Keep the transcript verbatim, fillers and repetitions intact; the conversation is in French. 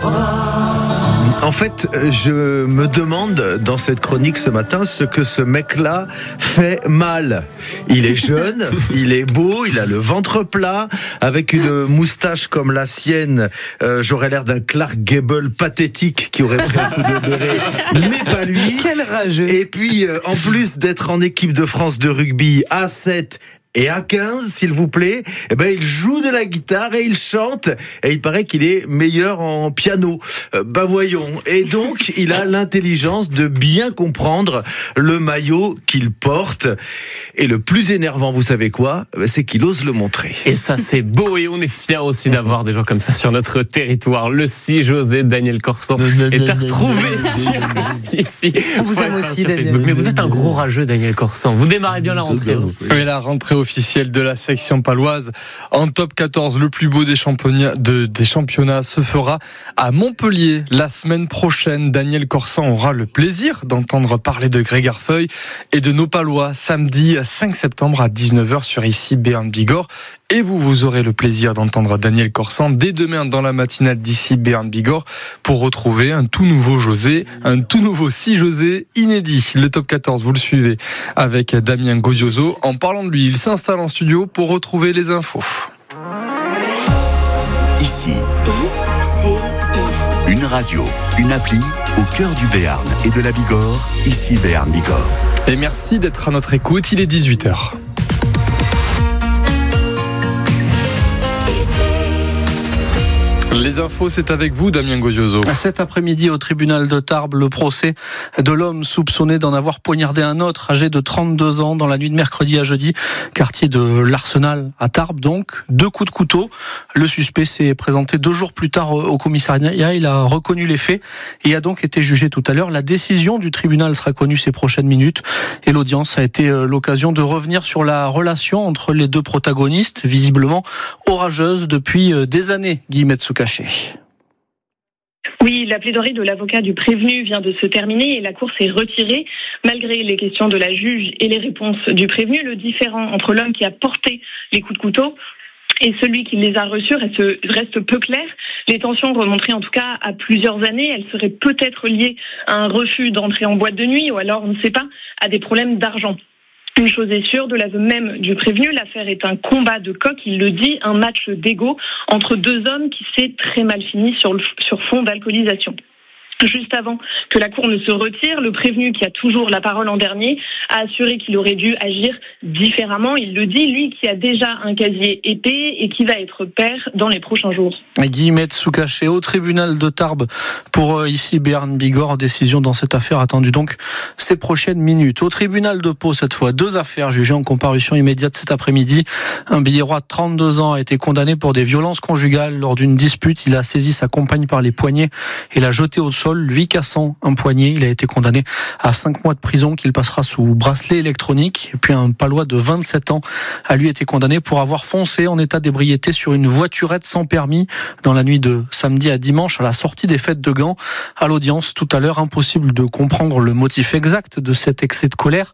En fait, je me demande dans cette chronique ce matin ce que ce mec-là fait mal. Il est jeune, il est beau, il a le ventre plat, avec une moustache comme la sienne. Euh, j'aurais l'air d'un Clark Gable pathétique qui aurait pris un coup de béret, mais pas lui. Quel rageux. Et puis, euh, en plus d'être en équipe de France de rugby à sept et à quinze, s'il vous plaît, eh ben, il joue de la guitare et il chante. Et il paraît qu'il est meilleur en piano. Euh, bah voyons. Et donc, il a l'intelligence de bien comprendre le maillot qu'il porte. Et le plus énervant, vous savez quoi ? C'est qu'il ose le montrer. Et ça, c'est beau. Et on est fiers aussi d'avoir des gens comme ça sur notre territoire. Le six José, Daniel Corsan, est à retrouver sur, ici. On vous aime aussi, Daniel. Mais vous êtes un gros rageux, Daniel Corsan. Vous démarrez bien la rentrée. Vous. Oui, la rentrée officielle de la section paloise en top quatorze, le plus beau des championnats, de, des championnats se fera à Montpellier la semaine prochaine. Daniel Corsan aura le plaisir d'entendre parler de Greg Arfeuil et de nos palois samedi cinq septembre à dix-neuf heures sur ici Béarn Bigorre. Et vous, vous aurez le plaisir d'entendre Daniel Corsan dès demain dans la matinale d'ici Béarn Bigorre pour retrouver un tout nouveau José, un tout nouveau six José inédit. Le top quatorze, vous le suivez avec Damien Gozioso. En parlant de lui, il s'installe en studio pour retrouver les infos. Ici, une radio, une appli au cœur du Béarn et de la Bigorre. Ici Béarn Bigorre. Et merci d'être à notre écoute, il est dix-huit heures. Les infos, c'est avec vous, Damien Gozioso. Cet après-midi, au tribunal de Tarbes, le procès de l'homme soupçonné d'en avoir poignardé un autre, âgé de trente-deux ans, dans la nuit de mercredi à jeudi, quartier de l'Arsenal à Tarbes, donc. Deux coups de couteau. Le suspect s'est présenté deux jours plus tard au commissariat. Il a reconnu les faits et a donc été jugé tout à l'heure. La décision du tribunal sera connue ces prochaines minutes. Et l'audience a été l'occasion de revenir sur la relation entre les deux protagonistes, visiblement orageuse depuis des années, Guy Metsukashi. Oui, la plaidoirie de l'avocat du prévenu vient de se terminer et la cour s'est retirée. Malgré les questions de la juge et les réponses du prévenu, le différend entre l'homme qui a porté les coups de couteau et celui qui les a reçus reste, reste peu clair. Les tensions remonteraient en tout cas à plusieurs années. Elles seraient peut-être liées à un refus d'entrer en boîte de nuit ou alors, on ne sait pas, à des problèmes d'argent. Une chose est sûre, de l'aveu même du prévenu, l'affaire est un combat de coq, il le dit, un match d'ego entre deux hommes qui s'est très mal fini sur, le, sur fond d'alcoolisation. Juste avant que la cour ne se retire, le prévenu, qui a toujours la parole en dernier, a assuré qu'il aurait dû agir différemment. Il le dit, lui qui a déjà un casier épais et qui va être père dans les prochains jours. Guy Metsukashi au tribunal de Tarbes pour euh, ici Béarn Bigorre. Décision dans cette affaire attendue donc ces prochaines minutes. Au tribunal de Pau cette fois, deux affaires jugées en comparution immédiate cet après-midi. Un Biérois de trente-deux ans a été condamné pour des violences conjugales lors d'une dispute. Il a saisi sa compagne par les poignets et l'a jetée au sol, lui cassant un poignet. Il a été condamné à cinq mois de prison qu'il passera sous bracelet électronique. Et puis un Palois de vingt-sept ans a lui été condamné pour avoir foncé en état d'ébriété sur une voiturette sans permis dans la nuit de samedi à dimanche à la sortie des fêtes de Gand. À l'audience tout à l'heure, impossible de comprendre le motif exact de cet excès de colère.